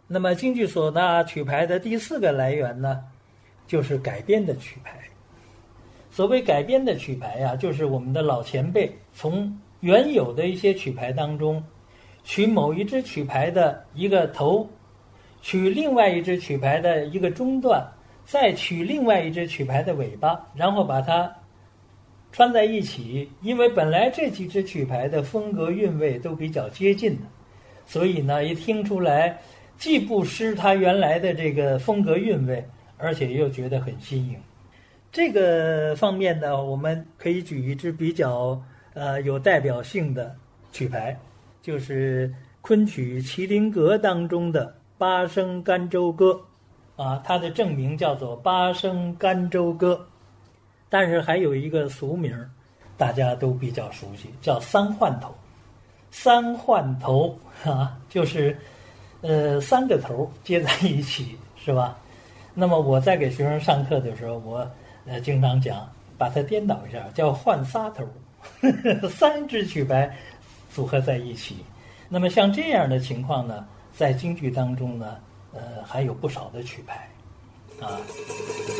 那么京剧唢呐曲牌的第4个来源呢，就是改编的曲牌。所谓改编的曲牌呀，就是我们的老前辈从原有的一些曲牌当中，取某一支曲牌的一个头，取另外一支曲牌的一个中段，再取另外一支曲牌的尾巴，然后把它穿在一起。因为本来这几支曲牌的风格韵味都比较接近的，所以呢，一听出来既不失它原来的这个风格韵味，而且又觉得很新颖。这个方面呢，我们可以举一支比较有代表性的曲牌，就是昆曲《麒麟阁》当中的《八声甘州歌》它的正名叫做《八声甘州歌》，但是还有一个俗名，大家都比较熟悉，叫三换头。三换头就是3个头接在一起，是吧？那么我在给学生上课的时候，我经常讲，把它颠倒一下，叫换仨头，3支曲牌组合在一起。那么像这样的情况呢，在京剧当中呢，还有不少的曲牌